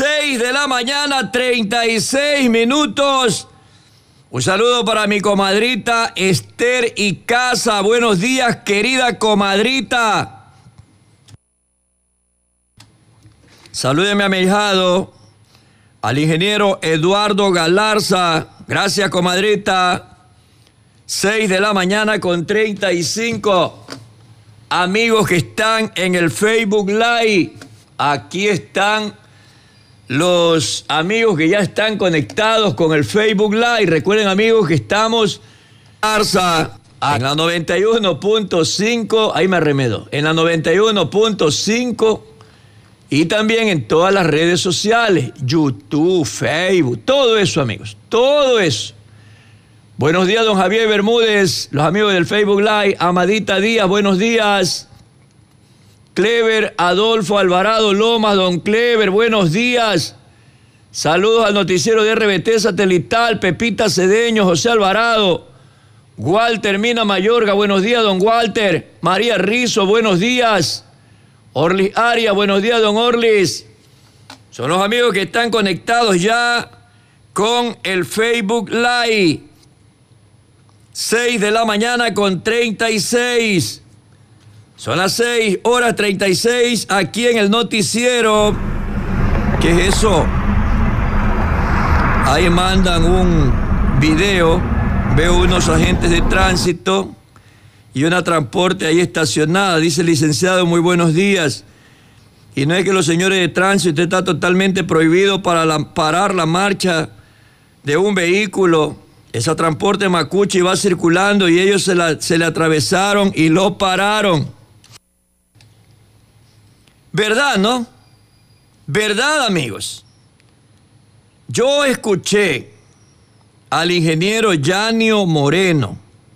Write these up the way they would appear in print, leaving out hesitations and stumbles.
6 de la mañana, 36 minutos. Un saludo para mi comadrita Esther Icaza. Buenos días, querida comadrita. Salúdeme a mi ahijado, al ingeniero Eduardo Galarza. Gracias, comadrita. 6 de la mañana con 35. Amigos que están en el Facebook Live. Aquí están los amigos que ya están conectados con el Facebook Live. Recuerden, amigos, que estamos en la 91.5. Ahí me arremedo. En la 91.5. Y también en todas las redes sociales, YouTube, Facebook, todo eso, amigos, todo eso. Buenos días, don Javier Bermúdez, los amigos del Facebook Live, Amadita Díaz, buenos días. Clever Adolfo Alvarado Lomas, don Clever, buenos días. Saludos al noticiero de RBT Satelital, Pepita Cedeño, José Alvarado. Walter Mina Mayorga, buenos días, don Walter. María Rizo, buenos días. Orlis Arias, buenos días, don Orlis. Son los amigos que están conectados ya con el Facebook Live. 6 de la mañana con 36. Son las 6:36 aquí en el noticiero. ¿Qué es eso? Ahí mandan un video. Veo unos agentes de tránsito y una transporte ahí estacionada. Dice: licenciado, muy buenos días. Y no es que los señores de tránsito, usted está totalmente prohibido para parar la marcha de un vehículo. Esa transporte Macuchi va circulando y ellos se le atravesaron y lo pararon. ¿Verdad, no? ¿Verdad, amigos? Yo escuché al ingeniero Yanio Moreno,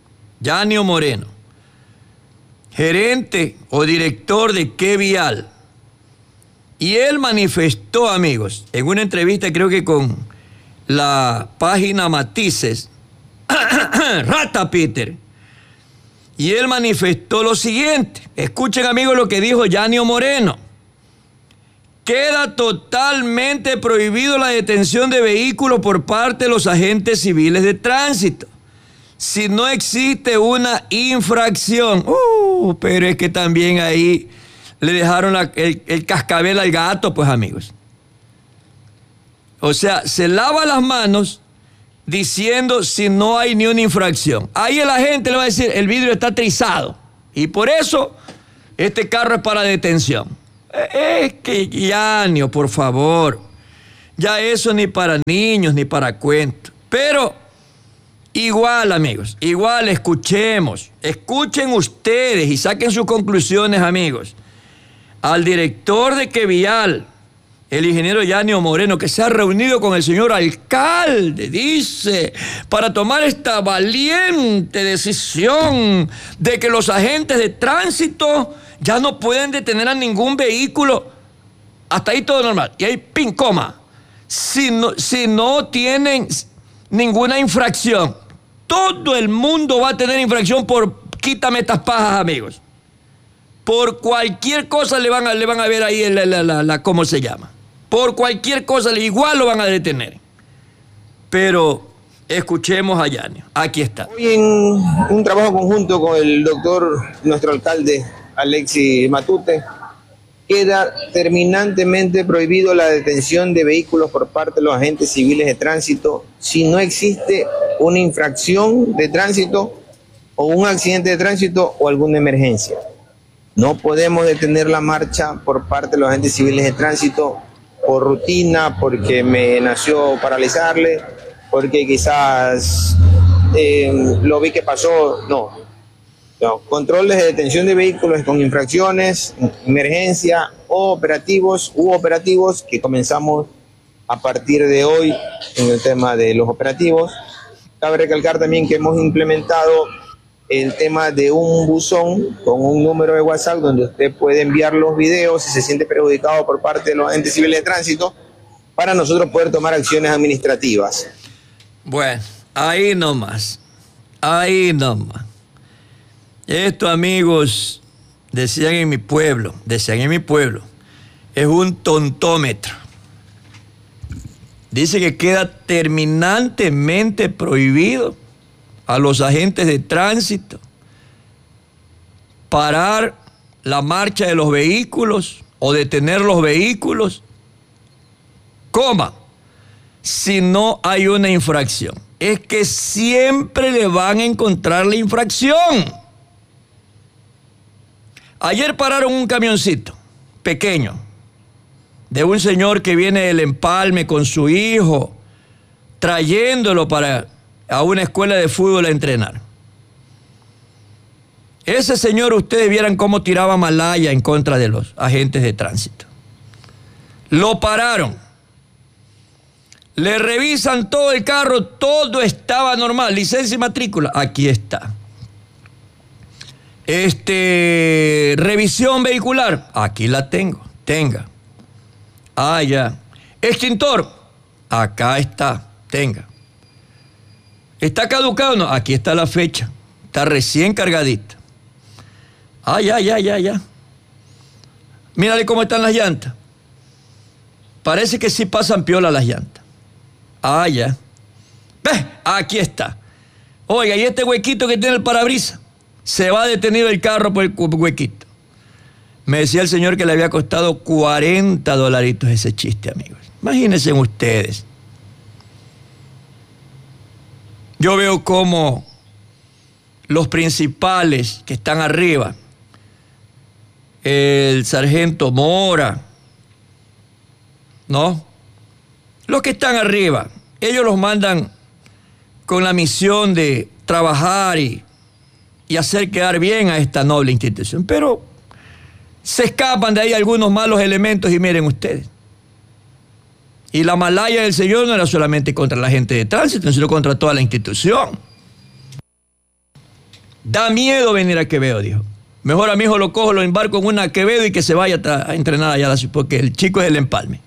gerente o director de Qué Vial. Y él manifestó, amigos, en una entrevista creo que con la página Matices, Rata Peter, y él manifestó lo siguiente. Escuchen, amigos, lo que dijo Yanio Moreno. Queda totalmente prohibido la detención de vehículos por parte de los agentes civiles de tránsito si no existe una infracción. Pero es que también ahí le dejaron el cascabel al gato, pues, amigos. O sea, se lava las manos diciendo si no hay ni una infracción. Ahí el agente le va a decir: el vidrio está trizado y por eso este carro es para detención. Es que, Yanio, por favor, ya eso ni para niños ni para cuentos. Pero igual, amigos, igual escuchen ustedes y saquen sus conclusiones, amigos. Al director de Qué Vial, el ingeniero Yanio Moreno, que se ha reunido con el señor alcalde, dice, para tomar esta valiente decisión de que los agentes de tránsito ya no pueden detener a ningún vehículo. Hasta ahí todo normal. Y ahí pin coma. Si no tienen ninguna infracción, todo el mundo va a tener infracción por quítame estas pajas, amigos. Por cualquier cosa le van a ver ahí ¿cómo se llama? Por cualquier cosa igual lo van a detener. Pero escuchemos a Yanio. Aquí está. Hoy en un trabajo conjunto con el doctor, nuestro alcalde, Alexis Matute, queda terminantemente prohibido la detención de vehículos por parte de los agentes civiles de tránsito si no existe una infracción de tránsito o un accidente de tránsito o alguna emergencia. No podemos detener la marcha por parte de los agentes civiles de tránsito por rutina, porque me nació paralizarle, porque quizás lo vi que pasó. No, controles de detención de vehículos con infracciones, emergencia o operativos que comenzamos a partir de hoy en el tema de los operativos. Cabe recalcar también que hemos implementado el tema de un buzón con un número de WhatsApp donde usted puede enviar los videos si se siente perjudicado por parte de los agentes civiles de tránsito para nosotros poder tomar acciones administrativas. Bueno, ahí nomás. Esto, amigos, decían en mi pueblo, es un tontómetro. Dice que queda terminantemente prohibido a los agentes de tránsito parar la marcha de los vehículos o detener los vehículos, si no hay una infracción. Es que siempre le van a encontrar la infracción. Ayer pararon un camioncito pequeño de un señor que viene del Empalme con su hijo, trayéndolo a una escuela de fútbol a entrenar. Ese señor, ustedes vieran cómo tiraba malaya en contra de los agentes de tránsito. Lo pararon. Le revisan todo el carro, todo estaba normal. Licencia y matrícula, aquí está. Revisión vehicular, aquí la tengo, tenga. Ah, ya. Extintor, acá está, tenga. ¿Está caducado? No, aquí está la fecha. Está recién cargadita. Ah, ya. Mírale cómo están las llantas. Parece que sí pasan piola las llantas. Ah, ya. ¿Ves? Aquí está. Oiga, y este huequito que tiene el parabrisas, se va detenido el carro por el huequito. Me decía el señor que le había costado $40 ese chiste, amigos. Imagínense ustedes. Yo veo cómo los principales que están arriba, el sargento Mora, ¿no? Los que están arriba, ellos los mandan con la misión de trabajar y hacer quedar bien a esta noble institución. Pero se escapan de ahí algunos malos elementos y miren ustedes. Y la malaya del señor no era solamente contra la gente de tránsito, sino contra toda la institución. Da miedo venir a Quevedo, dijo. Mejor a mi hijo lo cojo, lo embarco en una Quevedo y que se vaya a entrenar allá, porque el chico es el Empalme.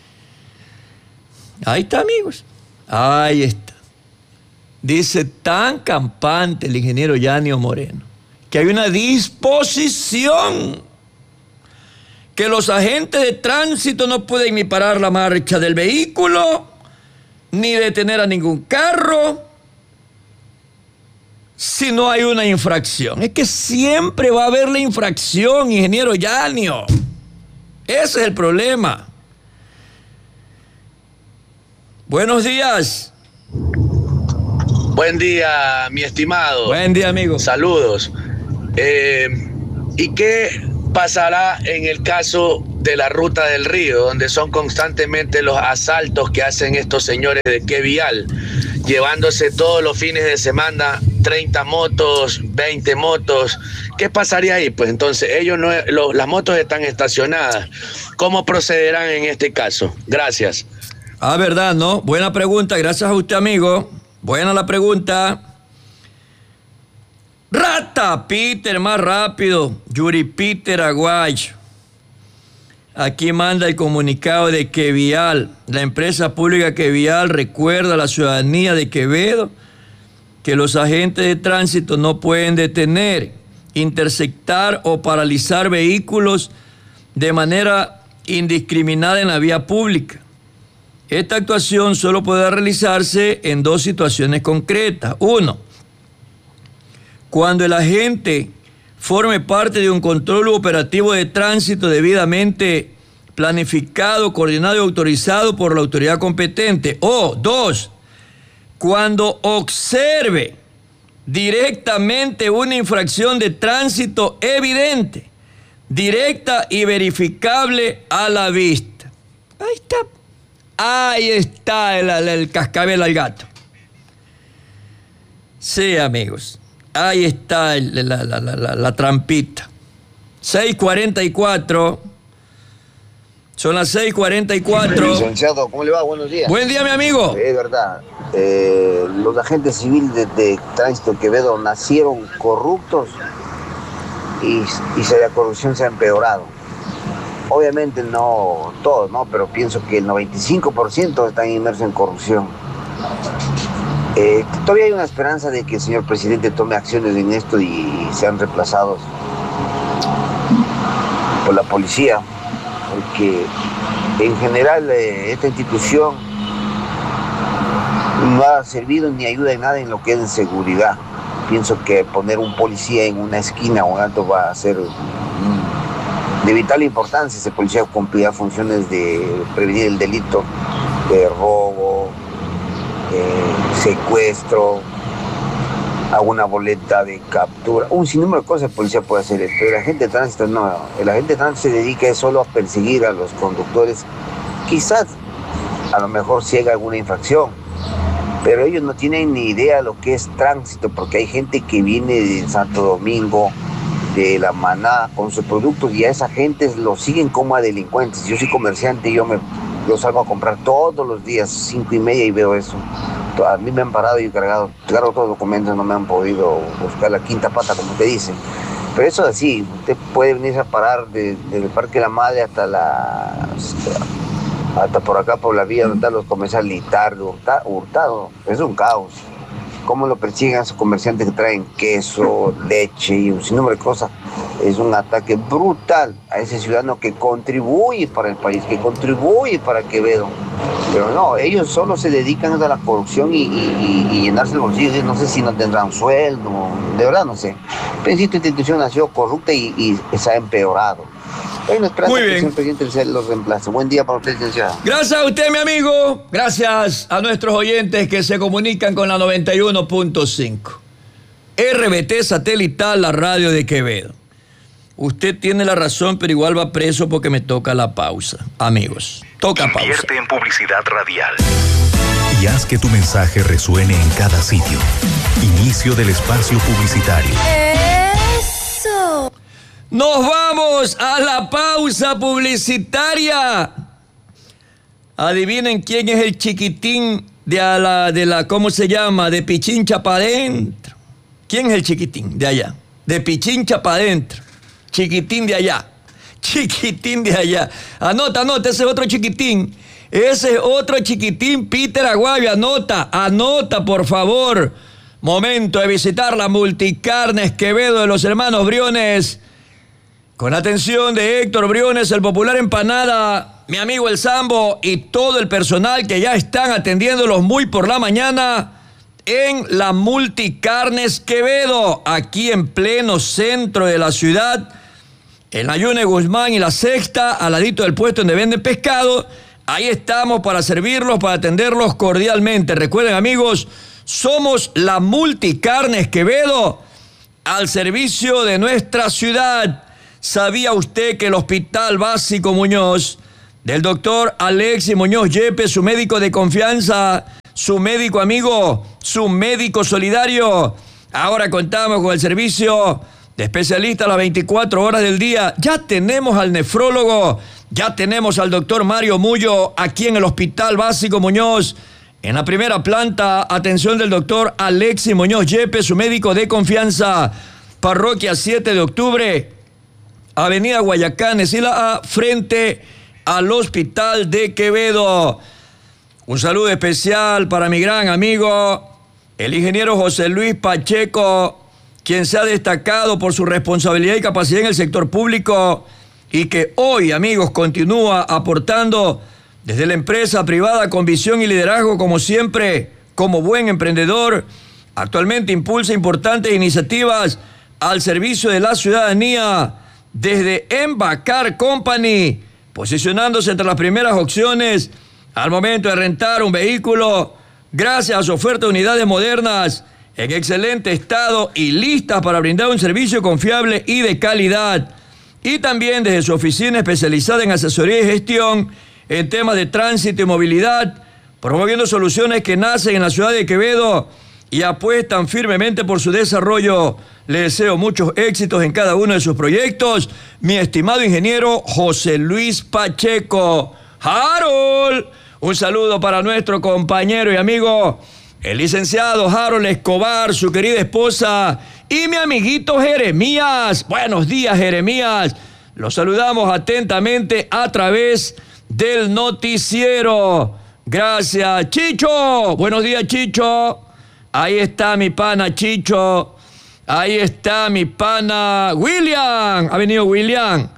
Ahí está, amigos. Ahí está. Dice tan campante el ingeniero Yanio Moreno que hay una disposición que los agentes de tránsito no pueden ni parar la marcha del vehículo, ni detener a ningún carro, si no hay una infracción. Es que siempre va a haber la infracción, ingeniero Yanio. Ese es el problema. Buenos días. Buen día, mi estimado. Buen día, amigo. Saludos. ¿Y qué pasará en el caso de la Ruta del Río, donde son constantemente los asaltos que hacen estos señores de Que Vial, llevándose todos los fines de semana 30 motos, 20 motos? ¿Qué pasaría ahí? Pues entonces ellos no, las motos están estacionadas. ¿Cómo procederán en este caso? Gracias. Ah, verdad, ¿no? Buena pregunta, gracias a usted, amigo. Buena la pregunta. Rata Peter, más rápido. Yuri Peter Aguayo. Aquí manda el comunicado de Que Vial. La empresa pública Que Vial recuerda a la ciudadanía de Quevedo que los agentes de tránsito no pueden detener, interceptar o paralizar vehículos de manera indiscriminada en la vía pública. Esta actuación solo puede realizarse en dos situaciones concretas. Uno, cuando el agente forme parte de un control operativo de tránsito debidamente planificado, coordinado y autorizado por la autoridad competente. O dos, cuando observe directamente una infracción de tránsito evidente, directa y verificable a la vista. Ahí está. Ahí está el cascabel al gato. Sí, amigos. Ahí está la trampita. 6:44. Son las 6:44. Licenciado, ¿cómo le va? Buenos días. Buen día, mi amigo. Es verdad. Los agentes civiles de tránsito Quevedo nacieron corruptos y la corrupción se ha empeorado. Obviamente no todos, ¿no? Pero pienso que el 95% están inmersos en corrupción. Todavía hay una esperanza de que el señor presidente tome acciones en esto y sean reemplazados por la policía, porque en general esta institución no ha servido ni ayuda en nada en lo que es de seguridad. Pienso que poner un policía en una esquina o en alto va a ser de vital importancia. Ese policía cumplirá funciones de prevenir el delito de robo, secuestro, alguna boleta de captura, un sinnúmero de cosas el policía puede hacer, pero el agente de tránsito no. El agente de tránsito se dedica solo a perseguir a los conductores, quizás a lo mejor si haga alguna infracción, pero ellos no tienen ni idea de lo que es tránsito, porque hay gente que viene de Santo Domingo, de La Maná, con sus productos, y a esa gente lo siguen como a delincuentes. Yo soy comerciante, yo salgo a comprar todos los días, 5:30, y veo eso. A mí me han parado y cargo todos los documentos, no me han podido buscar la quinta pata, como te dicen. Pero eso es así, usted puede venir a parar desde el Parque La Madre hasta por acá, por la vía donde están los comerciales, Hurtado. Es un caos. Cómo lo persiguen a esos comerciantes que traen queso, leche y un sinnúmero de cosas. Es un ataque brutal a ese ciudadano que contribuye para el país, que contribuye para Quevedo. Pero no, ellos solo se dedican a la corrupción y llenarse el bolsillo. No sé si no tendrán sueldo, de verdad no sé. Pero si esta institución nació corrupta y se ha empeorado. Bueno, muy bien. Que el presidente los reemplace. Buen día para usted, licenciado. Gracias a usted, mi amigo. Gracias a nuestros oyentes que se comunican con la 91.5. RBT Satelital, la radio de Quevedo. Usted tiene la razón, pero igual va preso porque me toca la pausa. Amigos, toca pausa. Invierte en publicidad radial y haz que tu mensaje resuene en cada sitio. Inicio del espacio publicitario. ¡Eso! Nos vamos a la pausa publicitaria. Adivinen quién es el chiquitín de la ¿cómo se llama? De Pichincha para adentro. ¿Quién es el chiquitín de allá? De Pichincha para adentro. Chiquitín de allá. Chiquitín de allá. Anota, ese es otro chiquitín. Ese es otro chiquitín, Peter Aguayo. Anota, por favor. Momento de visitar la Multicarnes Quevedo de los hermanos Briones. Con atención de Héctor Briones, el popular Empanada, mi amigo El Sambo y todo el personal que ya están atendiéndolos muy por la mañana en la Multicarnes Quevedo, aquí en pleno centro de la ciudad, en la Yune Guzmán y la Sexta, al ladito del puesto donde venden pescado. Ahí estamos para servirlos, para atenderlos cordialmente. Recuerden, amigos, somos la Multicarnes Quevedo al servicio de nuestra ciudad. ¿Sabía usted que el Hospital Básico Muñoz, del doctor Alexis Muñoz Yepes, su médico de confianza, su médico amigo, su médico solidario, ahora contamos con el servicio de especialistas las 24 horas del día? Ya tenemos al nefrólogo, ya tenemos al doctor Mario Mullo aquí en el Hospital Básico Muñoz. En la primera planta, atención del doctor Alexis Muñoz Yepes, su médico de confianza, Parroquia 7 de octubre, Avenida Guayacán, Esila A, frente al Hospital de Quevedo. Un saludo especial para mi gran amigo, el ingeniero José Luis Pacheco, quien se ha destacado por su responsabilidad y capacidad en el sector público y que hoy, amigos, continúa aportando desde la empresa privada con visión y liderazgo, como siempre, como buen emprendedor. Actualmente impulsa importantes iniciativas al servicio de la ciudadanía, desde Embacar Company, posicionándose entre las primeras opciones al momento de rentar un vehículo, gracias a su oferta de unidades modernas en excelente estado y listas para brindar un servicio confiable y de calidad. Y también desde su oficina especializada en asesoría y gestión en temas de tránsito y movilidad, promoviendo soluciones que nacen en la ciudad de Quevedo y apuestan firmemente por su desarrollo. Le deseo muchos éxitos en cada uno de sus proyectos, mi estimado ingeniero José Luis Pacheco. Harold, un saludo para nuestro compañero y amigo, el licenciado Harold Escobar, su querida esposa, y mi amiguito Jeremías. Buenos días, Jeremías. Los saludamos atentamente a través del noticiero. Gracias, Chicho. Buenos días, Chicho. Ahí está mi pana Chicho. Ahí está mi pana William. Ha venido William.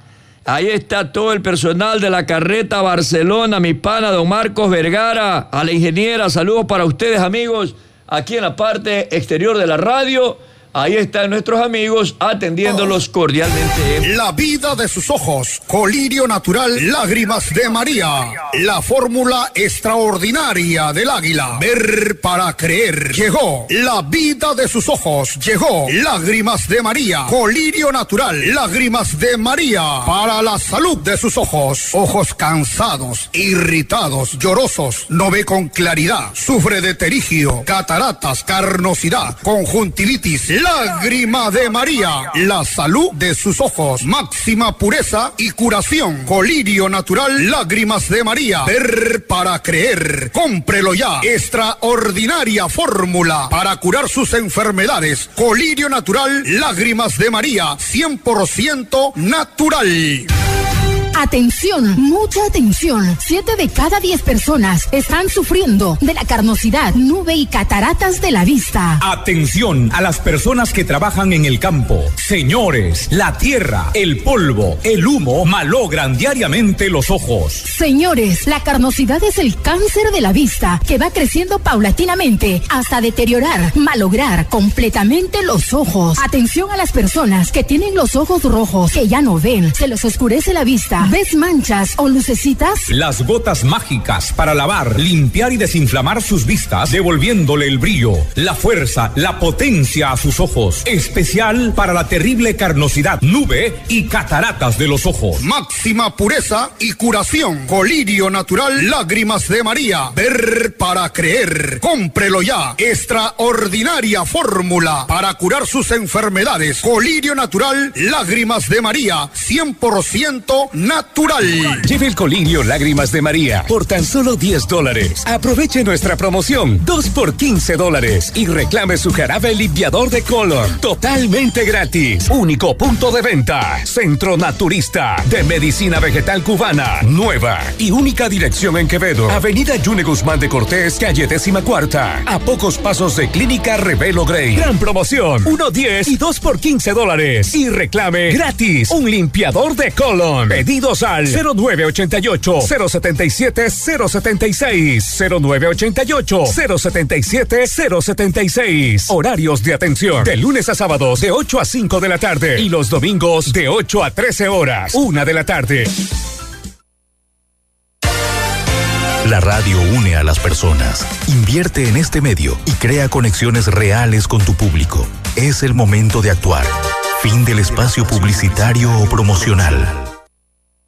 Ahí está todo el personal de la carreta Barcelona, mi pana don Marcos Vergara, a la ingeniera, saludos para ustedes amigos, aquí en la parte exterior de la radio. Ahí están nuestros amigos atendiéndolos cordialmente. La vida de sus ojos, colirio natural, lágrimas de María. La fórmula extraordinaria del águila. Ver para creer. Llegó la vida de sus ojos. Llegó lágrimas de María. Colirio natural, lágrimas de María. Para la salud de sus ojos. Ojos cansados, irritados, llorosos. No ve con claridad. Sufre de terigio, cataratas, carnosidad, conjuntivitis. Lágrima de María, la salud de sus ojos, máxima pureza y curación. Colirio natural, lágrimas de María. Ver para creer. Cómprelo ya. Extraordinaria fórmula para curar sus enfermedades. Colirio natural, lágrimas de María, 100% natural. Atención, mucha atención. 7 de cada 10 personas están sufriendo de la carnosidad, nube y cataratas de la vista. Atención a las personas que trabajan en el campo. Señores, la tierra, el polvo, el humo malogran diariamente los ojos. Señores, la carnosidad es el cáncer de la vista que va creciendo paulatinamente hasta deteriorar, malograr completamente los ojos. Atención a las personas que tienen los ojos rojos, que ya no ven, se les oscurece la vista. ¿Ves manchas o lucecitas? Las gotas mágicas para lavar, limpiar y desinflamar sus vistas, devolviéndole el brillo, la fuerza, la potencia a sus ojos. Especial para la terrible carnosidad, nube y cataratas de los ojos. Máxima pureza y curación. Colirio natural, lágrimas de María. Ver para creer. Cómprelo ya. Extraordinaria fórmula para curar sus enfermedades. Colirio natural, lágrimas de María, 100% natural. Lleve el colirio Lágrimas de María por tan solo $10. Aproveche nuestra promoción 2 por $15 y reclame su jarabe limpiador de color totalmente gratis. Único punto de venta, Centro Naturista de Medicina Vegetal Cubana. Nueva y única dirección en Quevedo, Avenida Yune Guzmán de Cortés, calle 14ª, a pocos pasos de Clínica Revelo Grey. Gran promoción, 1.10 y 2 por $15 y reclame gratis un limpiador de color. Pedidos al 0988-077-076, 0988-077-076. Horarios de atención de lunes a sábados de 8 a 5 de la tarde y los domingos de 8 a 13 horas, 1 de la tarde. La radio une a las personas. Invierte en este medio y crea conexiones reales con tu público. Es el momento de actuar. Fin del espacio publicitario o promocional.